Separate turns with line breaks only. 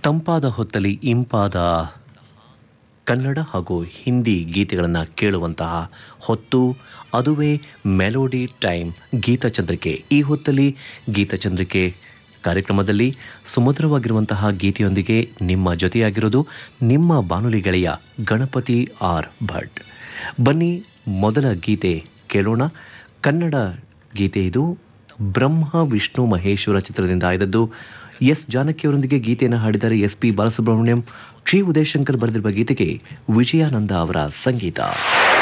ತಂಪಾದ ಹೊತ್ತಲ್ಲಿ ಇಂಪಾದ ಕನ್ನಡ ಹಾಗೂ ಹಿಂದಿ ಗೀತೆಗಳನ್ನು ಕೇಳುವಂತಹ ಹೊತ್ತು, ಅದುವೇ ಮೆಲೋಡಿ ಟೈಮ್ ಗೀತಚಂದ್ರಿಕೆ. ಈ ಹೊತ್ತಲ್ಲಿ ಗೀತಚಂದ್ರಿಕೆ ಕಾರ್ಯಕ್ರಮದಲ್ಲಿ ಸುಮಧುರವಾಗಿರುವಂತಹ ಗೀತೆಯೊಂದಿಗೆ ನಿಮ್ಮ ಜೊತೆಯಾಗಿರೋದು ನಿಮ್ಮ ಬಾನುಲಿ ಗೆಳೆಯ ಗಣಪತಿ ಆರ್ ಭಟ್. ಬನ್ನಿ, ಮೊದಲ ಗೀತೆ ಕೇಳೋಣ. ಕನ್ನಡ ಗೀತೆ ಇದು. ಬ್ರಹ್ಮ ವಿಷ್ಣು ಮಹೇಶ್ವರ ಚಿತ್ರದಿಂದ ಆಯ್ದದ್ದು. ಎಸ್ ಜಾನಕಿಯವರೊಂದಿಗೆ ಗೀತೆಯನ್ನು ಹಾಡಿದ್ದಾರೆ ಎಸ್ ಪಿ ಬಾಲಸುಬ್ರಹ್ಮಣ್ಯಂ. ಶ್ರೀ ಉದಯಶಂಕರ್ ಬರೆದಿರುವ ಗೀತೆಗೆ ವಿಜಯಾನಂದ ಅವರ ಸಂಗೀತ.